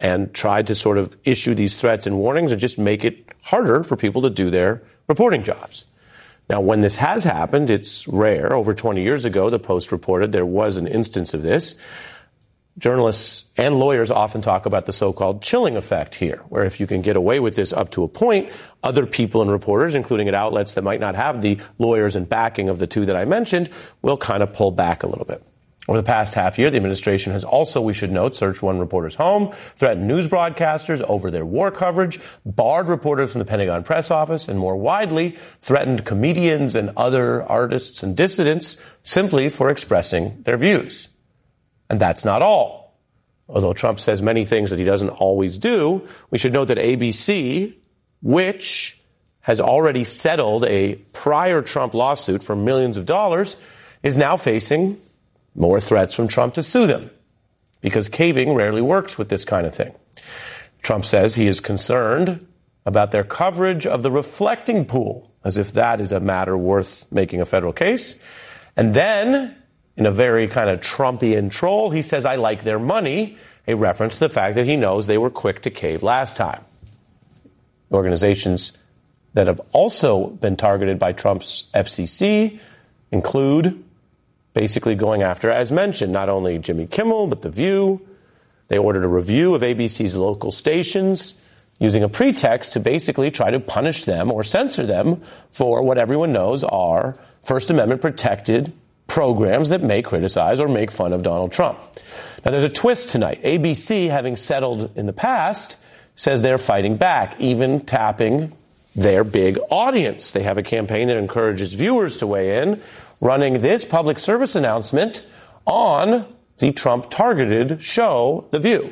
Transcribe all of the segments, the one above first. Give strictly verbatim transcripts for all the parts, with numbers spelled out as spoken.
and tried to sort of issue these threats and warnings and just make it harder for people to do their reporting jobs. Now, when this has happened, it's rare. Over twenty years ago, the Post reported there was an instance of this. Journalists and lawyers often talk about the so-called chilling effect here, where if you can get away with this up to a point, other people and reporters, including at outlets that might not have the lawyers and backing of the two that I mentioned, will kind of pull back a little bit. Over the past half year, the administration has also, we should note, searched one reporter's home, threatened news broadcasters over their war coverage, barred reporters from the Pentagon press office, and more widely, threatened comedians and other artists and dissidents simply for expressing their views. And that's not all. Although Trump says many things that he doesn't always do, we should note that A B C, which has already settled a prior Trump lawsuit for millions of dollars, is now facing more threats from Trump to sue them, because caving rarely works with this kind of thing. Trump says he is concerned about their coverage of the reflecting pool, as if that is a matter worth making a federal case. And then, in a very kind of Trumpian troll, he says, I like their money, a reference to the fact that he knows they were quick to cave last time. Organizations that have also been targeted by Trump's F C C include basically going after, as mentioned, not only Jimmy Kimmel, but The View. They ordered a review of A B C's local stations using a pretext to basically try to punish them or censor them for what everyone knows are First Amendment protected programs that may criticize or make fun of Donald Trump. Now, there's a twist tonight. A B C, having settled in the past, says they're fighting back, even tapping their big audience. They have a campaign that encourages viewers to weigh in, running this public service announcement on the Trump-targeted show, The View.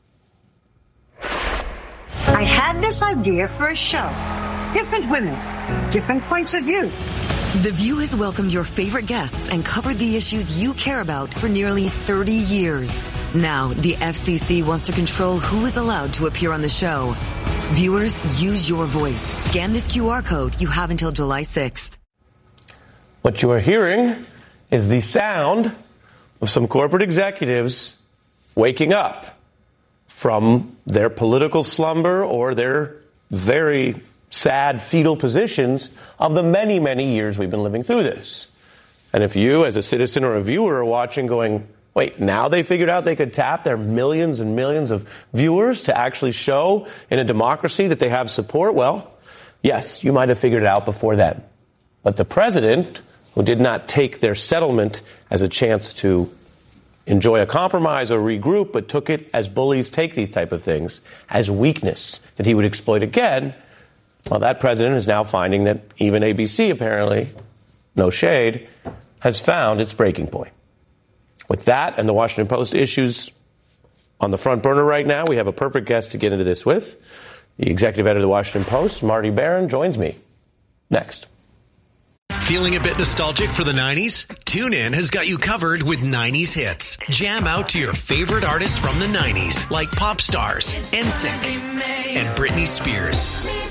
I had this idea for a show. Different women, different points of view. The View has welcomed your favorite guests and covered the issues you care about for nearly thirty years. Now, the F C C wants to control who is allowed to appear on the show. Viewers, use your voice. Scan this Q R code. You have until July sixth. What you are hearing is the sound of some corporate executives waking up from their political slumber or their very sad fetal positions of the many, many years we've been living through this. And if you, as a citizen or a viewer, are watching going, wait, now they figured out they could tap their millions and millions of viewers to actually show in a democracy that they have support, well, yes, you might have figured it out before then. But the president, who did not take their settlement as a chance to enjoy a compromise or regroup, but took it, as bullies take these type of things, as weakness that he would exploit again, well, that president is now finding that even A B C, apparently, no shade, has found its breaking point. With that and the Washington Post issues on the front burner right now, we have a perfect guest to get into this with. The executive editor of the Washington Post, Marty Baron, joins me next. Feeling a bit nostalgic for the nineties? TuneIn has got you covered with nineties hits. Jam out to your favorite artists from the nineties, like pop stars, N Sync, and Britney Spears.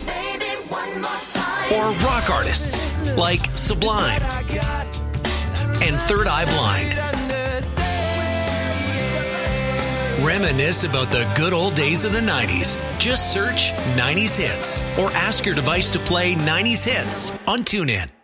Or rock artists, like Sublime and Third Eye Blind. Reminisce about the good old days of the nineties. Just search nineties hits or ask your device to play nineties hits on TuneIn.